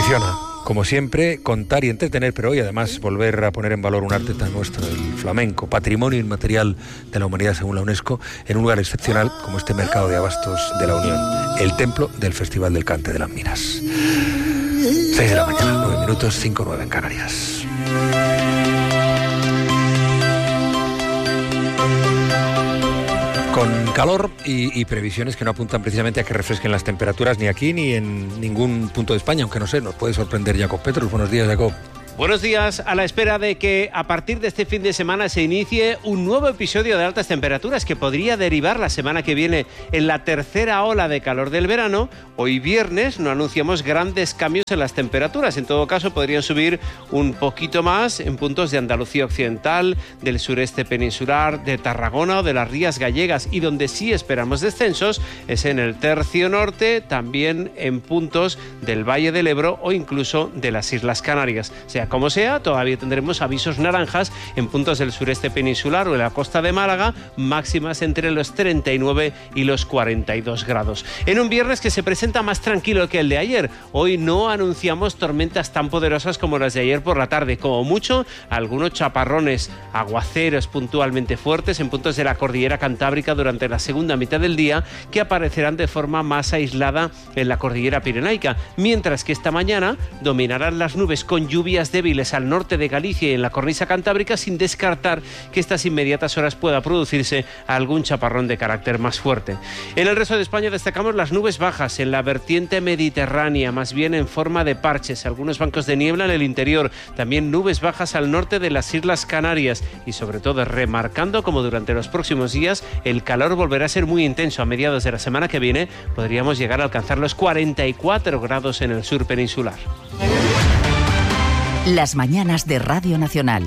apasiona, como siempre, contar y entretener, pero hoy además volver a poner en valor un arte tan nuestro, el flamenco, patrimonio inmaterial de la humanidad según la UNESCO, en un lugar excepcional como este mercado de abastos de la Unión, el templo del Festival del Cante de las Minas. 6 de la mañana, 9 minutos, 5:09 en Canarias. Con calor y previsiones que no apuntan precisamente a que refresquen las temperaturas ni aquí ni en ningún punto de España, aunque no sé, nos puede sorprender Jacob Petrus. Buenos días, Jacob. Buenos días, a la espera de que a partir de este fin de semana se inicie un nuevo episodio de altas temperaturas que podría derivar la semana que viene en la tercera ola de calor del verano. Hoy viernes no anunciamos grandes cambios en las temperaturas, en todo caso podrían subir un poquito más en puntos de Andalucía Occidental, del sureste peninsular, de Tarragona o de las Rías Gallegas, y donde sí esperamos descensos es en el tercio norte, también en puntos del Valle del Ebro o incluso de las Islas Canarias. Sea como sea, todavía tendremos avisos naranjas en puntos del sureste peninsular o en la costa de Málaga, máximas entre los 39 y los 42 grados. En un viernes que se presenta más tranquilo que el de ayer, hoy no anunciamos tormentas tan poderosas como las de ayer por la tarde, como mucho algunos chaparrones, aguaceros puntualmente fuertes en puntos de la cordillera cantábrica durante la segunda mitad del día, que aparecerán de forma más aislada en la cordillera pirenaica, mientras que esta mañana dominarán las nubes con lluvias débiles al norte de Galicia y en la cornisa cantábrica, sin descartar que estas inmediatas horas pueda producirse algún chaparrón de carácter más fuerte. En el resto de España destacamos las nubes bajas en la vertiente mediterránea, más bien en forma de parches, algunos bancos de niebla en el interior, también nubes bajas al norte de las Islas Canarias y sobre todo remarcando como durante los próximos días el calor volverá a ser muy intenso. A mediados de la semana que viene podríamos llegar a alcanzar los 44 grados en el sur peninsular. Las mañanas de Radio Nacional.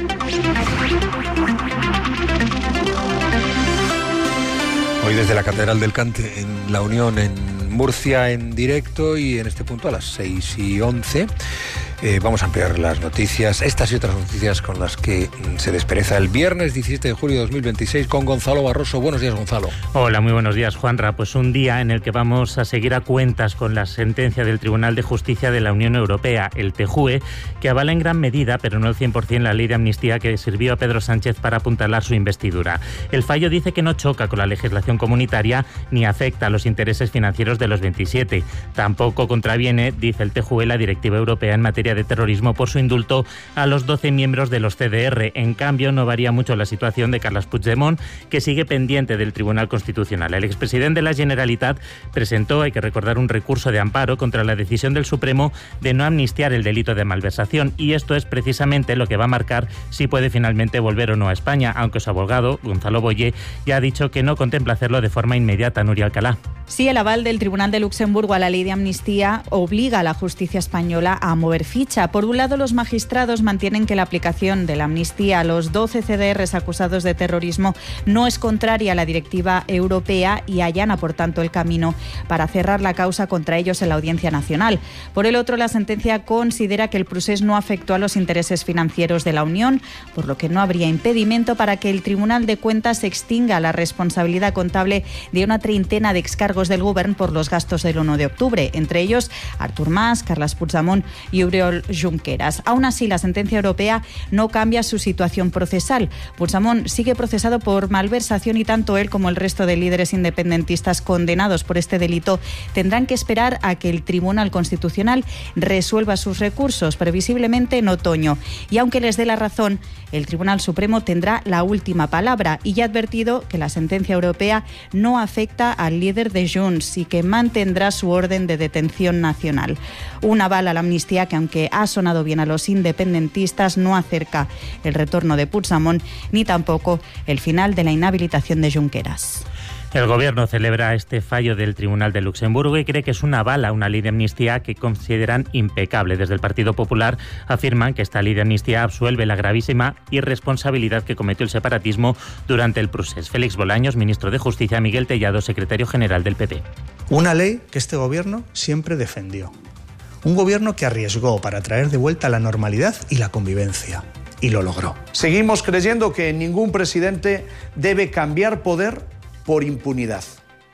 Hoy desde la Catedral del Cante en La Unión, en Murcia, en directo, y en este punto a las 6:11. Vamos a ampliar las noticias, estas y otras noticias con las que se despereza el viernes 17 de julio de 2026 con Gonzalo Barroso. Buenos días, Gonzalo. Hola, muy buenos días, Juanra. Pues un día en el que vamos a seguir a cuentas con la sentencia del Tribunal de Justicia de la Unión Europea, el TJUE, que avala en gran medida, pero no al 100%, la ley de amnistía que sirvió a Pedro Sánchez para apuntalar su investidura. El fallo dice que no choca con la legislación comunitaria ni afecta a los intereses financieros de los 27. Tampoco contraviene, dice el TJUE, la directiva europea en materia de terrorismo por su indulto a los 12 miembros de los CDR. En cambio, no varía mucho la situación de Carles Puigdemont, que sigue pendiente del Tribunal Constitucional. El expresidente de la Generalitat presentó, hay que recordar, un recurso de amparo contra la decisión del Supremo de no amnistiar el delito de malversación, y esto es precisamente lo que va a marcar si puede finalmente volver o no a España, aunque su abogado, Gonzalo Boye, ya ha dicho que no contempla hacerlo de forma inmediata. Nuria Alcalá. Sí, el aval del Tribunal de Luxemburgo a la ley de amnistía obliga a la justicia española a mover ficha. Por un lado, los magistrados mantienen que la aplicación de la amnistía a los 12 CDRs acusados de terrorismo no es contraria a la directiva europea y allana, por tanto, el camino para cerrar la causa contra ellos en la Audiencia Nacional. Por el otro, la sentencia considera que el procés no afectó a los intereses financieros de la Unión, por lo que no habría impedimento para que el Tribunal de Cuentas extinga la responsabilidad contable de una treintena de excargos del Govern por los gastos del 1 de octubre, entre ellos Artur Mas, Carles Puigdemont y Oriol Junqueras. Aún así, la sentencia europea no cambia su situación procesal. Puigdemont sigue procesado por malversación y tanto él como el resto de líderes independentistas condenados por este delito tendrán que esperar a que el Tribunal Constitucional resuelva sus recursos, previsiblemente en otoño. Y aunque les dé la razón, el Tribunal Supremo tendrá la última palabra y ya ha advertido que la sentencia europea no afecta al líder de Junts y que mantendrá su orden de detención nacional. Un aval a la amnistía que, aunque ha sonado bien a los independentistas, no acerca el retorno de Puigdemont ni tampoco el final de la inhabilitación de Junqueras. El Gobierno celebra este fallo del Tribunal de Luxemburgo y cree que es una bala, una ley de amnistía que consideran impecable. Desde el Partido Popular afirman que esta ley de amnistía absuelve la gravísima irresponsabilidad que cometió el separatismo durante el procés. Félix Bolaños, ministro de Justicia, Miguel Tellado, secretario general del PP. Una ley que este Gobierno siempre defendió. Un Gobierno que arriesgó para traer de vuelta la normalidad y la convivencia. Y lo logró. Seguimos creyendo que ningún presidente debe cambiar poder por impunidad.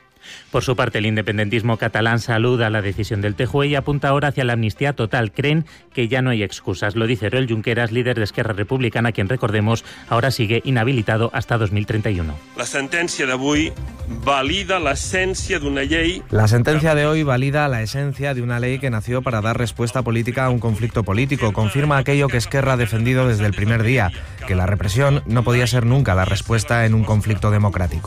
Por su parte, el independentismo catalán saluda la decisión del TJUE y apunta ahora hacia la amnistía total. Creen que ya no hay excusas. Lo dice Oriol Junqueras, líder de Esquerra Republicana, quien, recordemos, ahora sigue inhabilitado hasta 2031. La sentencia de hoy valida la esencia de una ley. La sentencia de hoy valida la esencia de una ley que nació para dar respuesta política a un conflicto político. Confirma aquello que Esquerra ha defendido desde el primer día, que la represión no podía ser nunca la respuesta en un conflicto democrático.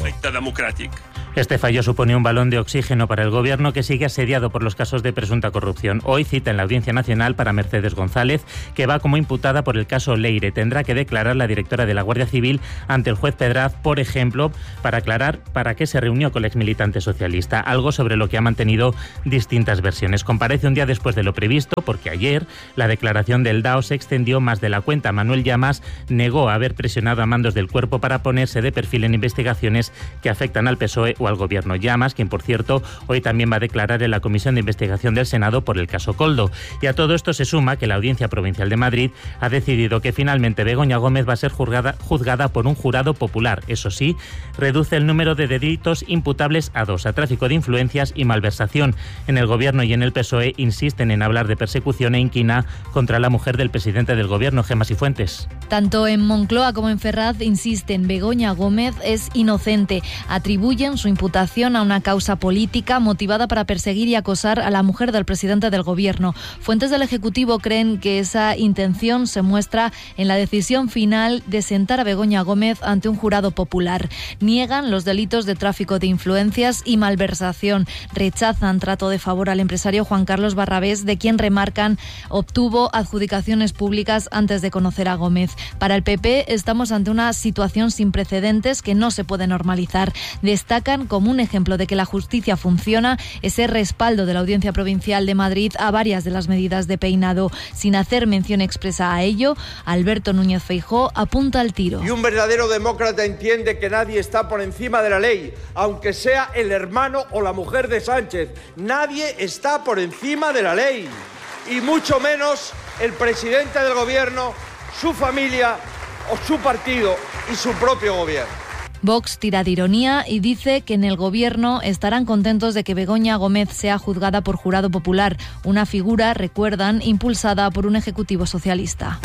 Este fallo supone un balón de oxígeno para el Gobierno, que sigue asediado por los casos de presunta corrupción. Hoy cita en la Audiencia Nacional para Mercedes González, que va como imputada por el caso Leire. Tendrá que declarar la directora de la Guardia Civil ante el juez Pedraz, por ejemplo, para aclarar para qué se reunió con el exmilitante socialista, algo sobre lo que ha mantenido distintas versiones. Comparece un día después de lo previsto, porque ayer la declaración del DAO se extendió más de la cuenta. Manuel Llamas negó haber presionado a mandos del cuerpo para ponerse de perfil en investigaciones que afectan al PSOE o al Gobierno. Llamas, quien por cierto hoy también va a declarar en la Comisión de Investigación del Senado por el caso Koldo. Y a todo esto se suma que la Audiencia Provincial de Madrid ha decidido que finalmente Begoña Gómez va a ser juzgada por un jurado popular. Eso sí, reduce el número de delitos imputables a 2, a tráfico de influencias y malversación. En el Gobierno y en el PSOE insisten en hablar de persecución e inquina contra la mujer del presidente del Gobierno, Gemma Cifuentes. Tanto en Moncloa como en Ferraz insisten, Begoña Gómez es inocente. Atribuyen su imputación a una causa política motivada para perseguir y acosar a la mujer del presidente del Gobierno. Fuentes del Ejecutivo creen que esa intención se muestra en la decisión final de sentar a Begoña Gómez ante un jurado popular. Niegan los delitos de tráfico de influencias y malversación. Rechazan trato de favor al empresario Juan Carlos Barrabés, de quien remarcan obtuvo adjudicaciones públicas antes de conocer a Gómez. Para el PP estamos ante una situación sin precedentes que no se puede normalizar. Destacan como un ejemplo de que la justicia funciona ese respaldo de la Audiencia Provincial de Madrid a varias de las medidas de Peinado. Sin hacer mención expresa a ello, Alberto Núñez Feijóo apunta al tiro. Y un verdadero demócrata entiende que nadie está por encima de la ley, aunque sea el hermano o la mujer de Sánchez. Nadie está por encima de la ley, y mucho menos el presidente del Gobierno, su familia o su partido y su propio Gobierno. Vox tira de ironía y dice que en el Gobierno estarán contentos de que Begoña Gómez sea juzgada por jurado popular, una figura, recuerdan, impulsada por un ejecutivo socialista.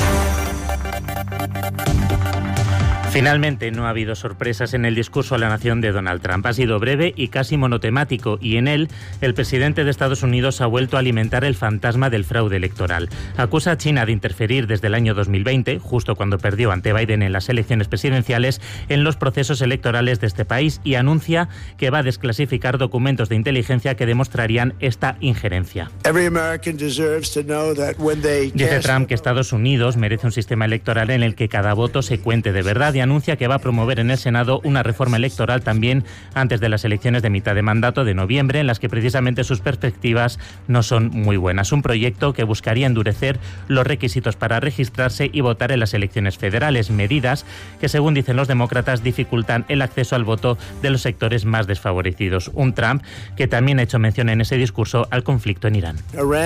Finalmente, no ha habido sorpresas en el discurso a la nación de Donald Trump. Ha sido breve y casi monotemático, y en él el presidente de Estados Unidos ha vuelto a alimentar el fantasma del fraude electoral. Acusa a China de interferir desde el año 2020, justo cuando perdió ante Biden en las elecciones presidenciales, en los procesos electorales de este país, y anuncia que va a desclasificar documentos de inteligencia que demostrarían esta injerencia. Dice Trump que Estados Unidos merece un sistema electoral en el que cada voto se cuente de verdad, y anuncia que va a promover en el Senado una reforma electoral también antes de las elecciones de mitad de mandato de noviembre, en las que precisamente sus perspectivas no son muy buenas. Un proyecto que buscaría endurecer los requisitos para registrarse y votar en las elecciones federales, medidas que, según dicen los demócratas, dificultan el acceso al voto de los sectores más desfavorecidos. Un Trump que también ha hecho mención en ese discurso al conflicto en Irán.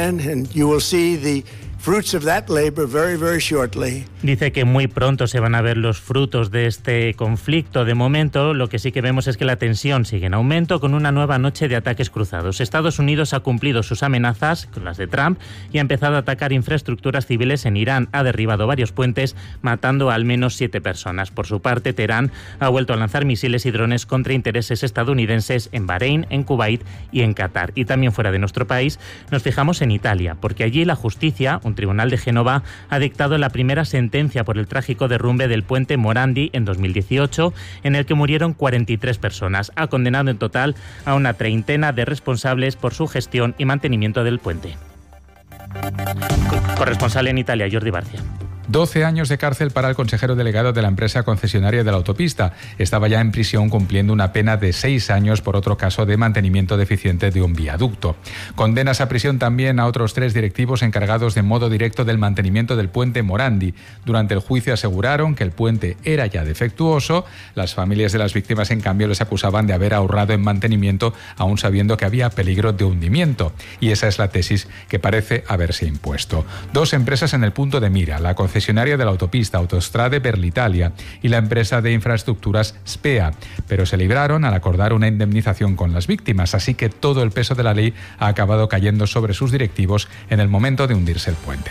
Dice que muy pronto se van a ver los frutos de este conflicto. De momento, lo que sí que vemos es que la tensión sigue en aumento, con una nueva noche de ataques cruzados. Estados Unidos ha cumplido sus amenazas con las de Trump y ha empezado a atacar infraestructuras civiles en Irán. Ha derribado varios puentes, matando a al menos 7 personas. Por su parte, Teherán ha vuelto a lanzar misiles y drones contra intereses estadounidenses en Bahrein, en Kuwait y en Qatar. Y también fuera de nuestro país nos fijamos en Italia, porque allí la justicia, un tribunal de Génova, ha dictado la primera sentencia por el trágico derrumbe del puente Morandi en 2018, en el que murieron 43 personas. Ha condenado en total a una treintena de responsables por su gestión y mantenimiento del puente. Corresponsal en Italia, Jordi Barcia. 12 años de cárcel para el consejero delegado de la empresa concesionaria de la autopista. Estaba ya en prisión cumpliendo una pena de 6 años por otro caso de mantenimiento deficiente de un viaducto. Condenas a prisión también a otros 3 directivos encargados de modo directo del mantenimiento del puente Morandi. Durante el juicio aseguraron que el puente era ya defectuoso. Las familias de las víctimas, en cambio, les acusaban de haber ahorrado en mantenimiento, aún sabiendo que había peligro de hundimiento. Y esa es la tesis que parece haberse impuesto. 2 empresas en el punto de mira: la concesionaria concesionaria de la autopista Autostrade per l'Italia y la empresa de infraestructuras SPEA, pero se libraron al acordar una indemnización con las víctimas, así que todo el peso de la ley ha acabado cayendo sobre sus directivos en el momento de hundirse el puente.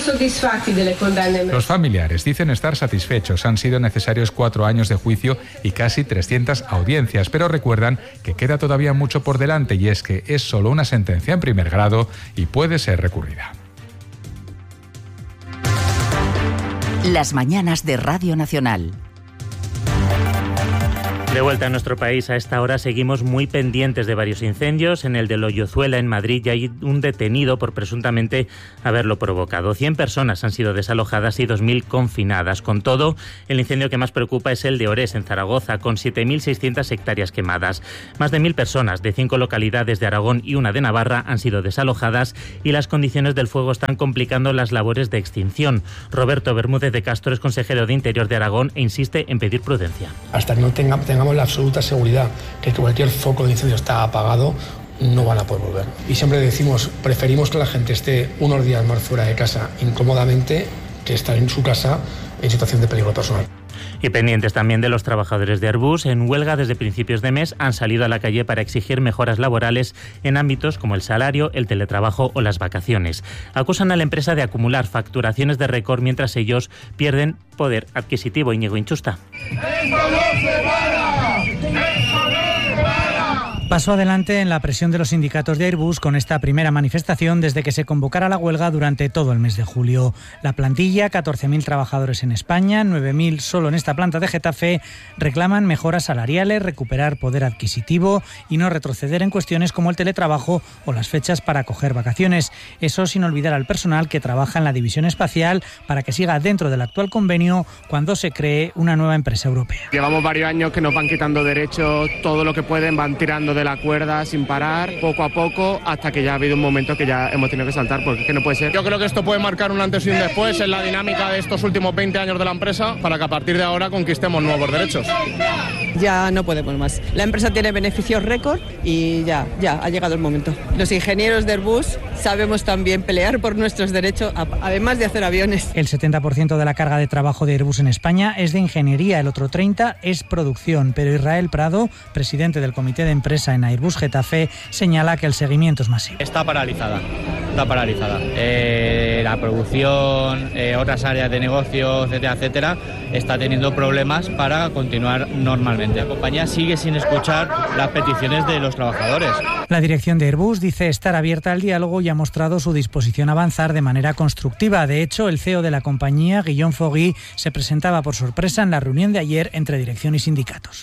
Los familiares dicen estar satisfechos. Han sido necesarios 4 años de juicio y casi 300 audiencias, pero recuerdan que queda todavía mucho por delante, y es que es solo una sentencia en primer grado y puede ser recurrida. Las mañanas de Radio Nacional. De vuelta a nuestro país, a esta hora seguimos muy pendientes de varios incendios. En el de Loyozuela, en Madrid, ya hay un detenido por presuntamente haberlo provocado. 100 personas han sido desalojadas y 2.000 confinadas. Con todo, el incendio que más preocupa es el de Orés, en Zaragoza, con 7.600 hectáreas quemadas. Más de 1.000 personas de 5 localidades de Aragón y una de Navarra han sido desalojadas y las condiciones del fuego están complicando las labores de extinción. Roberto Bermúdez de Castro es consejero de Interior de Aragón e insiste en pedir prudencia. Hasta que no tengamos la absoluta seguridad que cualquier foco de incendio está apagado, no van a poder volver. Y siempre decimos, preferimos que la gente esté unos días más fuera de casa incómodamente que estar en su casa en situación de peligro personal. Y pendientes también de los trabajadores de Airbus, en huelga desde principios de mes, han salido a la calle para exigir mejoras laborales en ámbitos como el salario, el teletrabajo o las vacaciones. Acusan a la empresa de acumular facturaciones de récord mientras ellos pierden poder adquisitivo. Íñigo Inchusta. Paso adelante en la presión de los sindicatos de Airbus con esta primera manifestación desde que se convocara la huelga durante todo el mes de julio. La plantilla, 14.000 trabajadores en España, 9.000 solo en esta planta de Getafe, reclaman mejoras salariales, recuperar poder adquisitivo y no retroceder en cuestiones como el teletrabajo o las fechas para coger vacaciones. Eso sin olvidar al personal que trabaja en la división espacial para que siga dentro del actual convenio cuando se cree una nueva empresa europea. Llevamos varios años que nos van quitando derechos, todo lo que pueden van tirando de la cuerda sin parar, poco a poco, hasta que ya ha habido un momento que ya hemos tenido que saltar, porque es que no puede ser. Yo creo que esto puede marcar un antes y un después en la dinámica de estos últimos 20 años de la empresa, para que a partir de ahora conquistemos nuevos derechos. Ya no podemos más. La empresa tiene beneficios récord y ya ha llegado el momento. Los ingenieros de Airbus sabemos también pelear por nuestros derechos, además de hacer aviones. El 70% de la carga de trabajo de Airbus en España es de ingeniería, el otro 30% es producción, pero Israel Prado, presidente del comité de empresa en Airbus Getafe, señala que el seguimiento es masivo. Está paralizada. La producción, otras áreas de negocio, etcétera, está teniendo problemas para continuar normalmente. La compañía sigue sin escuchar las peticiones de los trabajadores. La dirección de Airbus dice estar abierta al diálogo y ha mostrado su disposición a avanzar de manera constructiva. De hecho, el CEO de la compañía, Guillaume Faury, se presentaba por sorpresa en la reunión de ayer entre dirección y sindicatos.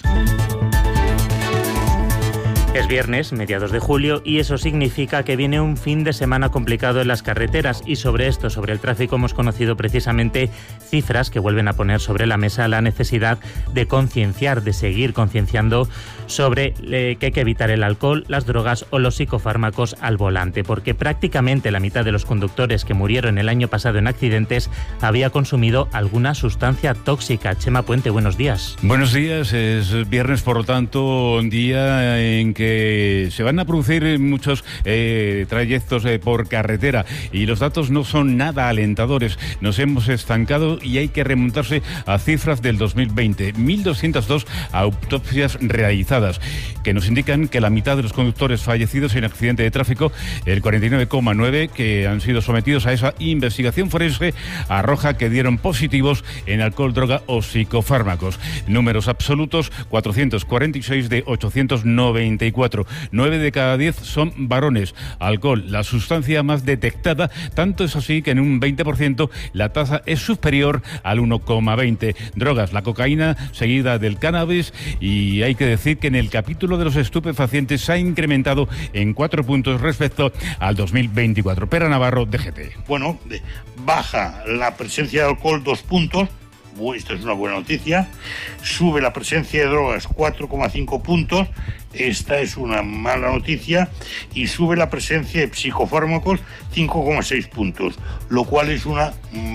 Es viernes, mediados de julio, y eso significa que viene un fin de semana complicado en las carreteras. Y sobre esto, sobre el tráfico, hemos conocido precisamente cifras que vuelven a poner sobre la mesa la necesidad de concienciar, de seguir concienciando sobre que hay que evitar el alcohol, las drogas o los psicofármacos al volante, porque prácticamente la mitad de los conductores que murieron el año pasado en accidentes había consumido alguna sustancia tóxica. Chema Puente, buenos días. Buenos días, es viernes, por lo tanto, un día en que se van a producir muchos trayectos por carretera y los datos no son nada alentadores. Nos hemos estancado y hay que remontarse a cifras del 2020. 1.202 autopsias realizadas, que nos indican que la mitad de los conductores fallecidos en accidente de tráfico, el 49,9% que han sido sometidos a esa investigación forense, arroja que dieron positivos en alcohol, droga o psicofármacos. Números absolutos, 446 de 894. 9 de cada 10 son varones. Alcohol, la sustancia más detectada, tanto es así que en un 20% la tasa es superior al 1,20. Drogas, la cocaína, seguida del cannabis, y hay que decir que en el capítulo de los estupefacientes se ha incrementado en 4 puntos respecto al 2024. Pera Navarro, DGT. Bueno, baja la presencia de alcohol 2 puntos. Esto es una buena noticia. Sube la presencia de drogas 4,5 puntos. Esta es una mala noticia. Y sube la presencia de psicofármacos 5,6 puntos, lo cual es una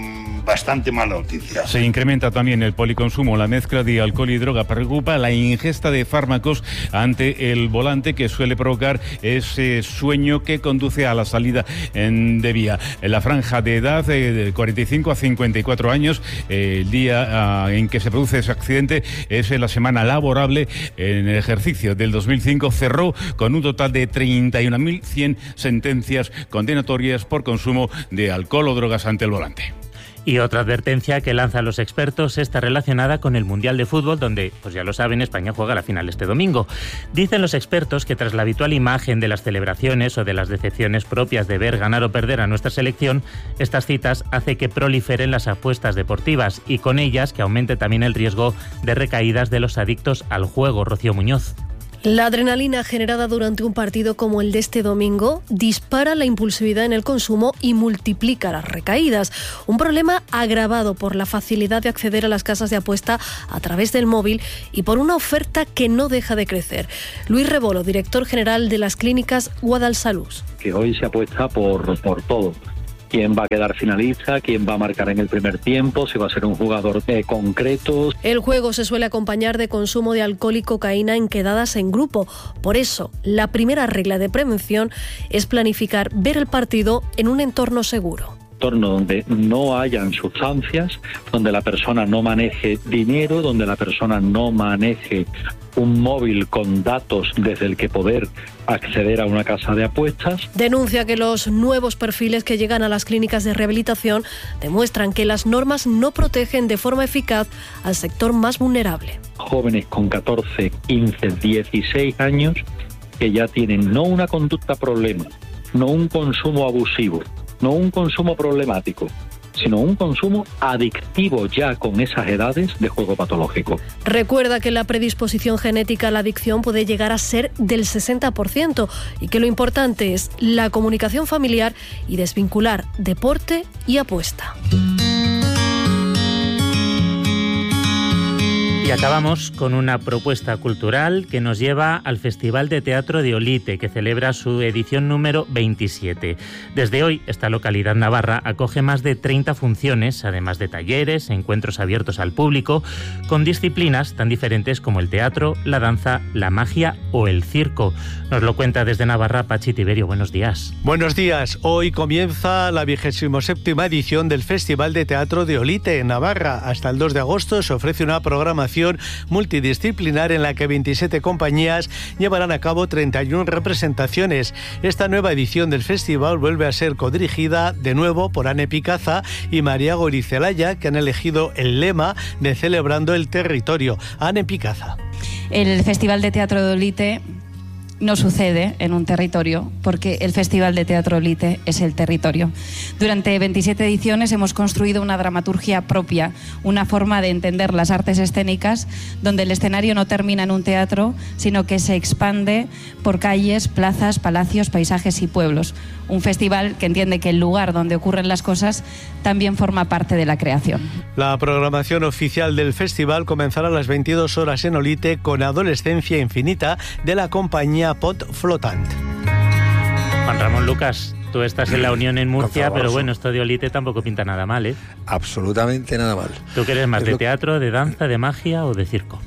bastante mala noticia. Se incrementa también el policonsumo, la mezcla de alcohol y droga. Preocupa la ingesta de fármacos ante el volante, que suele provocar ese sueño que conduce a la salida de vía. En la franja de edad de 45 a 54 años, el día en que se produce ese accidente es en la semana laborable. En el ejercicio del 2005 cerró con un total de 31.100 sentencias condenatorias por consumo de alcohol o drogas ante el volante. Y otra advertencia que lanzan los expertos está relacionada con el Mundial de Fútbol, donde, pues ya lo saben, España juega la final este domingo. Dicen los expertos que tras la habitual imagen de las celebraciones o de las decepciones propias de ver ganar o perder a nuestra selección, estas citas hacen que proliferen las apuestas deportivas y con ellas que aumente también el riesgo de recaídas de los adictos al juego. Rocío Muñoz. La adrenalina generada durante un partido como el de este domingo dispara la impulsividad en el consumo y multiplica las recaídas. Un problema agravado por la facilidad de acceder a las casas de apuesta a través del móvil y por una oferta que no deja de crecer. Luis Rebolo, director general de las clínicas Guadalsalud. Que hoy se apuesta por todo. Quién va a quedar finalista, quién va a marcar en el primer tiempo, si va a ser un jugador concreto. El juego se suele acompañar de consumo de alcohol y cocaína en quedadas en grupo. Por eso, la primera regla de prevención es planificar ver el partido en un entorno seguro. Entorno donde no hayan sustancias, donde la persona no maneje dinero, donde la persona no maneje un móvil con datos desde el que poder acceder a una casa de apuestas. Denuncia que los nuevos perfiles que llegan a las clínicas de rehabilitación demuestran que las normas no protegen de forma eficaz al sector más vulnerable. Jóvenes con 14, 15, 16 años que ya tienen no una conducta problema, no un consumo abusivo, no un consumo problemático, sino un consumo adictivo ya con esas edades de juego patológico. Recuerda que la predisposición genética a la adicción puede llegar a ser del 60% y que lo importante es la comunicación familiar y desvincular deporte y apuesta. Y acabamos con una propuesta cultural que nos lleva al Festival de Teatro de Olite, que celebra su edición número 27. Desde hoy, esta localidad navarra acoge más de 30 funciones, además de talleres, encuentros abiertos al público, con disciplinas tan diferentes como el teatro, la danza, la magia o el circo. Nos lo cuenta desde Navarra Pachi Tiberio. Buenos días. Buenos días. Hoy comienza la 27ª edición del Festival de Teatro de Olite en Navarra. Hasta el 2 de agosto se ofrece una programación multidisciplinar en la que 27 compañías llevarán a cabo 31 representaciones. Esta nueva edición del festival vuelve a ser codirigida de nuevo por Ane Picaza y María Gorizelaya, que han elegido el lema de Celebrando el Territorio. Ane Picaza. El Festival de Teatro de Olite no sucede en un territorio, porque el Festival de Teatro Olite es el territorio. Durante 27 ediciones hemos construido una dramaturgia propia, una forma de entender las artes escénicas, donde el escenario no termina en un teatro, sino que se expande por calles, plazas, palacios, paisajes y pueblos. Un festival que entiende que el lugar donde ocurren las cosas también forma parte de la creación. La programación oficial del festival comenzará a las 22 horas en Olite con Adolescencia Infinita de la compañía Pot Flotant. Juan Ramón Lucas, tú estás en la Unión en Murcia, pero bueno, esto de Olite tampoco pinta nada mal, ¿eh? Absolutamente nada mal. ¿Tú qué eres más, de teatro, de danza, de magia o de circo?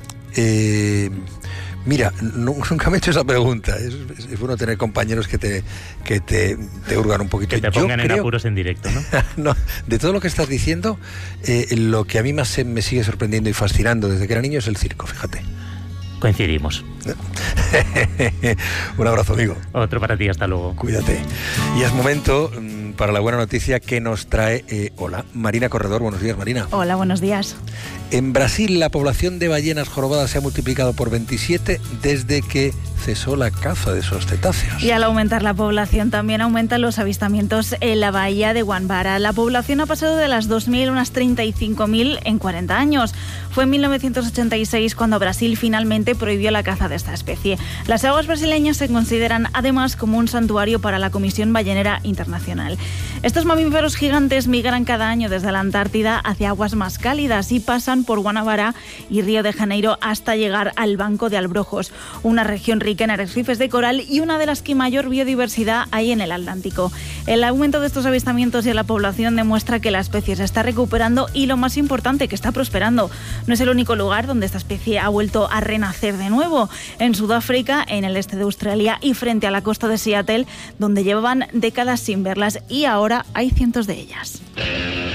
Mira, nunca me he hecho esa pregunta. Es bueno tener compañeros que te hurgan un poquito. Que te pongan en apuros en directo, ¿no? No, de todo lo que estás diciendo, lo que a mí más me sigue sorprendiendo y fascinando desde que era niño es el circo, fíjate. Coincidimos. Un abrazo, amigo. Otro para ti, hasta luego. Cuídate. Y es momento para la buena noticia que nos trae Marina Corredor. Buenos días, Marina. Hola, buenos días. En Brasil, la población de ballenas jorobadas se ha multiplicado por 27 desde que cesó la caza de esos cetáceos. Y al aumentar la población también aumentan los avistamientos en la bahía de Guanabara. La población ha pasado de las 2.000 a unas 35.000 en 40 años. Fue en 1986 cuando Brasil finalmente prohibió la caza de esta especie. Las aguas brasileñas se consideran además como un santuario para la Comisión Ballenera Internacional. Estos mamíferos gigantes migran cada año desde la Antártida hacia aguas más cálidas y pasan por Guanabara y Río de Janeiro hasta llegar al Banco de Albrojos, una región rica rica en arrecifes de coral y una de las que mayor biodiversidad hay en el Atlántico. El aumento de estos avistamientos y de la población demuestra que la especie se está recuperando y, lo más importante, que está prosperando. No es el único lugar donde esta especie ha vuelto a renacer de nuevo. En Sudáfrica, en el este de Australia y frente a la costa de Seattle, donde llevaban décadas sin verlas y ahora hay cientos de ellas.